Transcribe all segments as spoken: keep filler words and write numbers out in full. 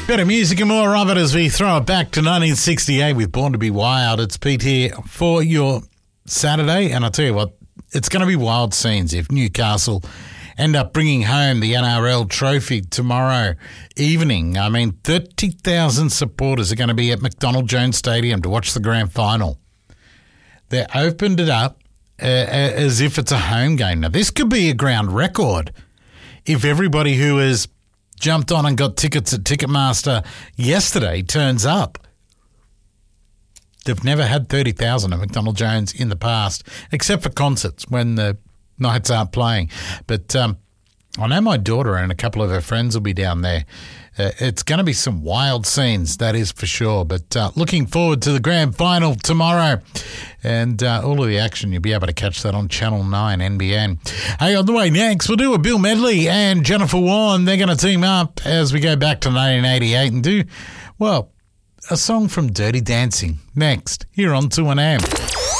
Better music and more of it as we throw it back to nineteen sixty-eight with Born to be Wild. It's Pete here for your Saturday, and I'll tell you what, it's going to be wild scenes if Newcastle end up bringing home the N R L trophy tomorrow evening. I mean, thirty thousand supporters are going to be at McDonald Jones Stadium to watch the grand final. They opened it up uh, as if it's a home game. Now, this could be a ground record if everybody who has jumped on and got tickets at Ticketmaster yesterday turns up. They've never had thirty thousand at McDonald Jones in the past, except for concerts when the Knights aren't playing. But um, I know my daughter and a couple of her friends will be down there. Uh, it's going to be some wild scenes, that is for sure. But uh, looking forward to the grand final tomorrow. And uh, all of the action, you'll be able to catch that on Channel nine N B N. Hey, on the way next, we'll do a Bill Medley and Jennifer Warren. They're going to team up as we go back to nineteen eighty-eight and do, well, a song from Dirty Dancing. Next, here on two N M.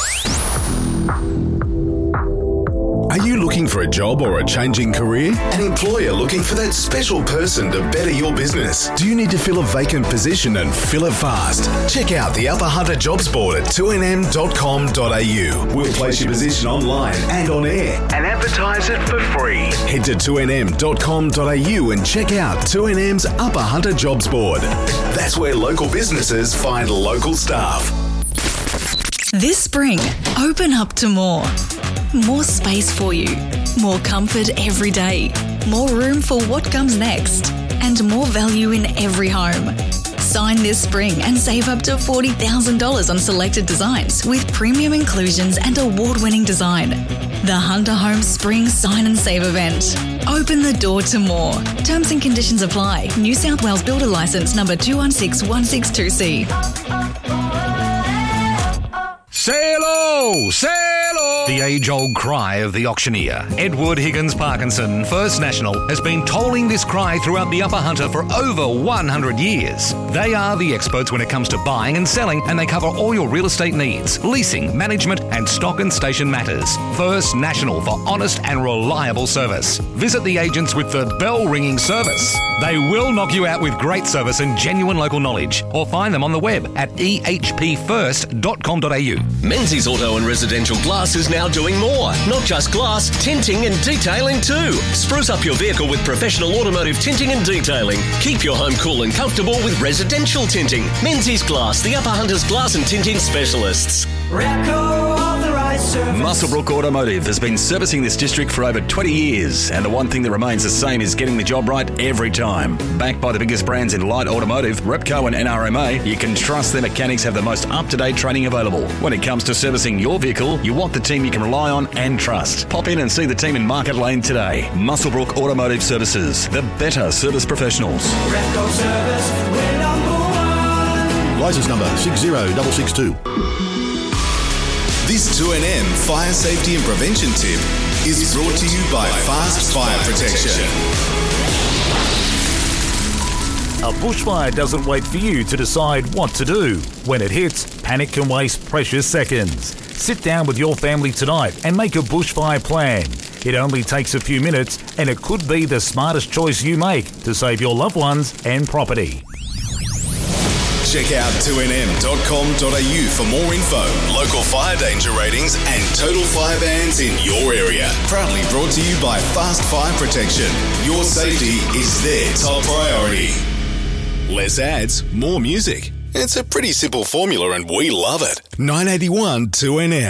Are you looking for a job or a changing career? An employer looking for that special person to better your business? Do you need to fill a vacant position and fill it fast? Check out the Upper Hunter Jobs Board at two n m dot com dot a u. We'll place your position online and on air and advertise it for free. Head to two n m dot com dot a u and check out two N M's Upper Hunter Jobs Board. That's where local businesses find local staff. This spring, open up to more. More space for you, more comfort every day, more room for what comes next, and more value in every home. Sign this spring and save up to forty thousand dollars on selected designs with premium inclusions and award-winning design. The Hunter Home Spring Sign and Save event. Open the door to more. Terms and conditions apply. New South Wales Builder Licence number two one six one six two C. Say hello! Say hello! The age-old cry of the auctioneer, Edward Higgins Parkinson, First National, has been tolling this cry throughout the Upper Hunter for over one hundred years. They are the experts when it comes to buying and selling, and they cover all your real estate needs, leasing, management, and stock and station matters. First National for honest and reliable service. Visit the agents with the bell-ringing service. They will knock you out with great service and genuine local knowledge, or find them on the web at e h p first dot com dot a u. Menzies Auto and Residential Glass is now doing more. Not just glass, tinting and detailing too. Spruce up your vehicle with professional automotive tinting and detailing. Keep your home cool and comfortable with residential tinting. Menzies Glass, the Upper Hunters glass and tinting specialists. Muswellbrook Automotive has been servicing this district for over twenty years, and the one thing that remains the same is getting the job right every time. Backed by the biggest brands in light automotive, Repco and N R M A, you can trust their mechanics have the most up-to-date training available. When it comes to servicing your vehicle, you want the team you can rely on and trust. Pop in and see the team in Market Lane today. Muswellbrook Automotive Services, the better service professionals. Repco Service, we're number one. License number six zero six six two. This two N M Fire Safety and Prevention tip is brought to you by Fast Fire Protection. A bushfire doesn't wait for you to decide what to do. When it hits, panic can waste precious seconds. Sit down with your family tonight and make a bushfire plan. It only takes a few minutes, and it could be the smartest choice you make to save your loved ones and property. Check out two n m dot com dot a u for more info, local fire danger ratings and total fire bans in your area. Proudly brought to you by Fast Fire Protection. Your safety is their top priority. Less ads, more music. It's a pretty simple formula and we love it. nine eighty-one two N M.